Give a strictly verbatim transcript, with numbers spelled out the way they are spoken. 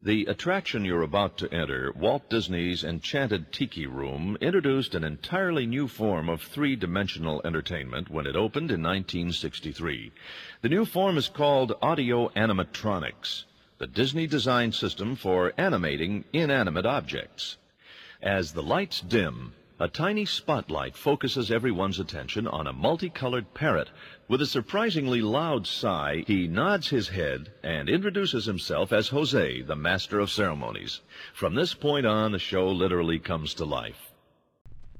The attraction you're about to enter, Walt Disney's Enchanted Tiki Room, introduced an entirely new form of three-dimensional entertainment when it opened in nineteen sixty-three. The new form is called audio animatronics, the Disney design system for animating inanimate objects. As the lights dim, a tiny spotlight focuses everyone's attention on a multicolored parrot. With a surprisingly loud sigh, he nods his head and introduces himself as Jose, the master of ceremonies. From this point on, the show literally comes to life.